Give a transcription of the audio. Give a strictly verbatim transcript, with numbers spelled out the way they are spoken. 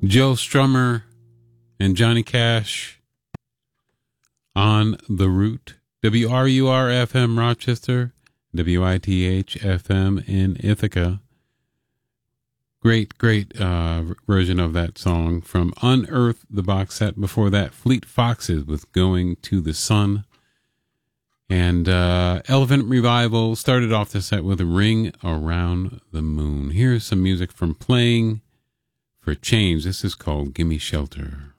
Joe Strummer and Johnny Cash, On the Route. W R U R F M Rochester, W I T H F M in Ithaca. Great, great uh, version of that song from Unearth, the box set. Before that, Fleet Foxes with Going to the Sun. And uh, Elephant Revival started off the set with a Ring Around the Moon. Here's some music from Playing for Change. This is called Gimme Shelter.